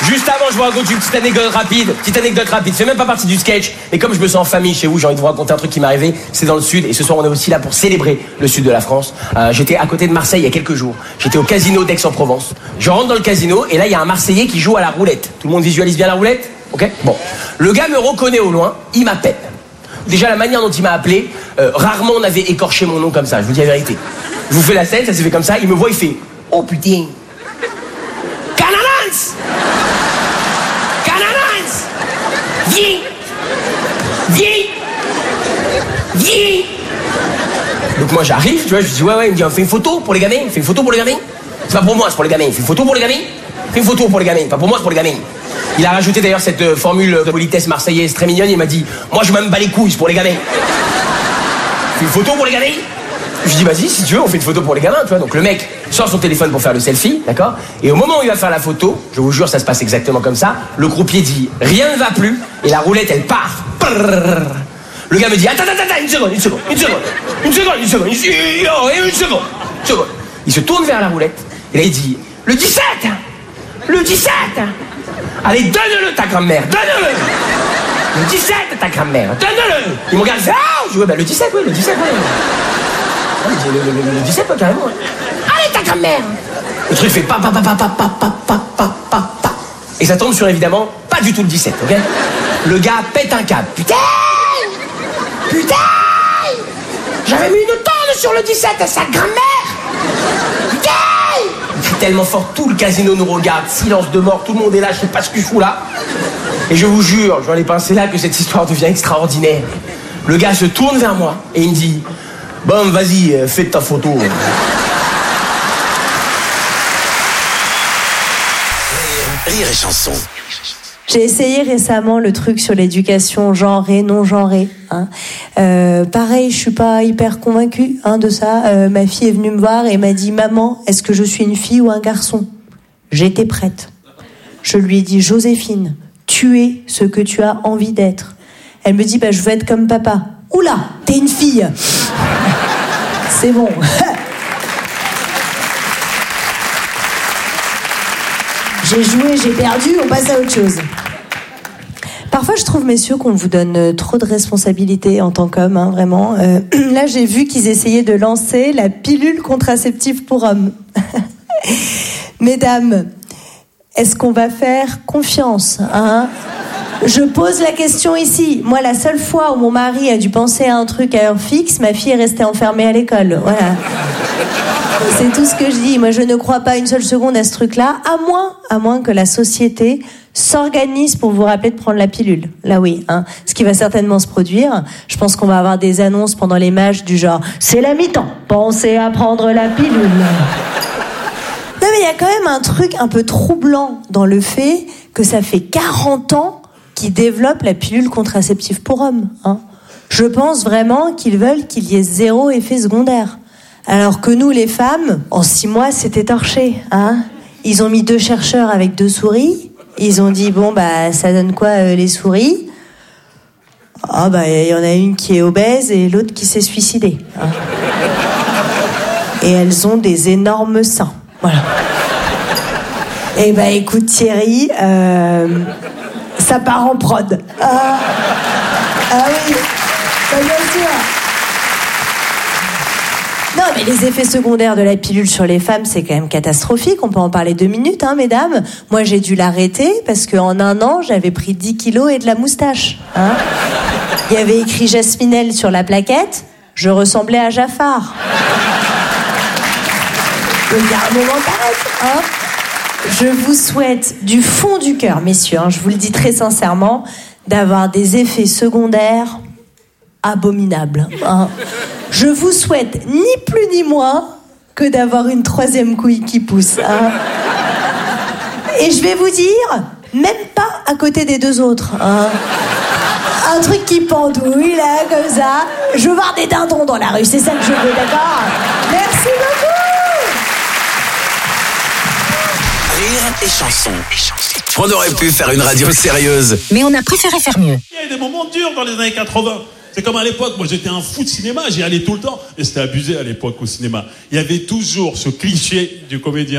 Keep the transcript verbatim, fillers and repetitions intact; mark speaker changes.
Speaker 1: Juste avant, je vous raconte une petite anecdote rapide. Petite anecdote rapide. C'est même pas partie du sketch. Mais comme je me sens en famille chez vous, j'ai envie de vous raconter un truc qui m'est arrivé. C'est dans le sud. Et ce soir, on est aussi là pour célébrer le sud de la France. Euh, j'étais à côté de Marseille il y a quelques jours. J'étais au casino d'Aix-en-Provence. Je rentre dans le casino et là, il y a un Marseillais qui joue à la roulette. Tout le monde visualise bien la roulette? Ok? Bon. Le gars me reconnaît au loin. Il m'appelle. Déjà, la manière dont il m'a appelé, euh, rarement on avait écorché mon nom comme ça. Je vous dis la vérité. Je vous fais la scène, ça s'est fait comme ça. Il me voit, il fait « Oh putain! Canalans! Canalans! Viens! Viens! Viens! » Donc moi j'arrive, tu vois, je dis « Ouais, ouais. » Il me dit « On fait une photo pour les gamins? On fait une photo pour les gamins? » C'est pas pour moi, c'est pour les gamins. Il fait une photo pour les gamins? Fais une photo pour les gamins. Pas pour moi, c'est pour les gamins. Il a rajouté d'ailleurs cette euh, formule de politesse marseillaise très mignonne. Il m'a dit « Moi je m'en bats les couilles, c'est pour les gamins. » Fais une photo pour les gamins? Je dis vas-y, si tu veux, on fait une photo pour les gamins, tu vois. Donc le mec sort son téléphone pour faire le selfie, d'accord? Et au moment où il va faire la photo, je vous jure, ça se passe exactement comme ça. Le croupier dit rien ne va plus et la roulette elle part. Prrr. Le gars me dit attends, attends, attends, une seconde, une seconde, une seconde, une seconde, une seconde, une seconde, une seconde, une seconde. Il se tourne vers la roulette et là il dit le dix-sept, le dix-sept. Allez, donne-le ta grand-mère, donne-le. Le dix-sept ta grand-mère, donne-le. Il me regarde, il fait ah, je dis ouais, bah, le dix-sept, oui, le dix-sept, oui. Le, le, le, le dix-sept, pas carrément. Allez, ta grand-mère. Le truc fait pa pa pa pa pa pa pa pa pa pa pa. Et ça tombe sur évidemment pas du tout le dix-sept, ok? Le gars pète un câble. Putain! Putain! J'avais mis une tonne sur le dix-sept à sa grand-mère! Putain! Il crie tellement fort, tout le casino nous regarde, silence de mort, tout le monde est là, je sais pas ce que je fous là. Et je vous jure, je vois les pincer là que cette histoire devient extraordinaire. Le gars se tourne vers moi et il me dit bon, vas-y, fais ta photo.
Speaker 2: Rire et chanson.
Speaker 3: J'ai essayé récemment le truc sur l'éducation genrée, non genrée. Hein. Euh, pareil, je suis pas hyper convaincue hein, de ça. Euh, ma fille est venue me voir et m'a dit « Maman, est-ce que je suis une fille ou un garçon ?» J'étais prête. Je lui ai dit « Joséphine, tu es ce que tu as envie d'être. » Elle me dit bah, « Je veux être comme papa. » Oula, t'es une fille. C'est bon. J'ai joué, j'ai perdu, on passe à autre chose. Parfois, je trouve, messieurs, qu'on vous donne trop de responsabilités en tant qu'homme, hein, vraiment. Euh, là, j'ai vu qu'ils essayaient de lancer la pilule contraceptive pour hommes. Mesdames, est-ce qu'on va faire confiance, hein ? Je pose la question ici. Moi, la seule fois où mon mari a dû penser à un truc à heure fixe, ma fille est restée enfermée à l'école. Voilà. C'est tout ce que je dis. Moi, je ne crois pas une seule seconde à ce truc-là, à moins, à moins que la société s'organise pour vous rappeler de prendre la pilule. Là, oui. Hein. Ce qui va certainement se produire. Je pense qu'on va avoir des annonces pendant les matchs du genre « C'est la mi-temps, pensez à prendre la pilule ». Non, mais il y a quand même un truc un peu troublant dans le fait que ça fait quarante ans qu'ils développent la pilule contraceptive pour hommes. Hein. Je pense vraiment qu'ils veulent qu'il y ait zéro effet secondaire. Alors que nous, les femmes, en six mois, c'était torché. Hein. Ils ont mis deux chercheurs avec deux souris. Ils ont dit, bon, bah, ça donne quoi, euh, les souris? Ah, bah, il y en a une qui est obèse et l'autre qui s'est suicidée. Hein. Et elles ont des énormes seins. Voilà. Eh ben, écoute, Thierry, euh, ça part en prod. Ah, ah oui, ça bien sûr. Non, mais les effets secondaires de la pilule sur les femmes, c'est quand même catastrophique. On peut en parler deux minutes, hein, mesdames. Moi, j'ai dû l'arrêter parce qu'en un an, j'avais pris dix kilos et de la moustache. Hein. Il y avait écrit Jasminelle sur la plaquette. Je ressemblais à Jafar. Il y a un moment d'arrêt, hein. Je vous souhaite du fond du cœur, messieurs, hein, je vous le dis très sincèrement, d'avoir des effets secondaires abominables. Hein. Je vous souhaite ni plus ni moins que d'avoir une troisième couille qui pousse. Hein. Et je vais vous dire, même pas à côté des deux autres. Hein. Un truc qui pendouille, là, comme ça. Je veux voir des dindons dans la rue, c'est ça que je veux, d'accord ? Merci beaucoup.
Speaker 2: Rire et chanson. On aurait pu faire une radio sérieuse,
Speaker 4: mais on a préféré faire mieux.
Speaker 5: Il y a eu des moments durs dans les années quatre-vingts. C'est comme à l'époque, moi j'étais un fou de cinéma, j'y allais tout le temps. Et c'était abusé à l'époque au cinéma. Il y avait toujours ce cliché du comédien